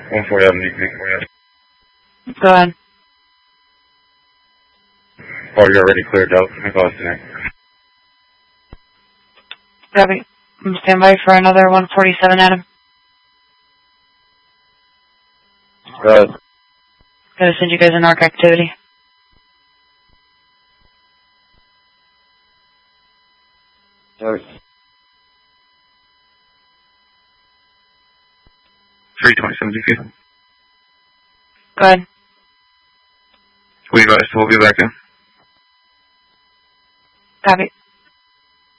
140 Avenue, DP. Go ahead. Oh, you're already cleared out. Call us tonight. Copy. Stand by for another 147, Adam. Gotta send you guys an ARC activity. Sorry. 327 DP. Go ahead. We'll be back in. Copy.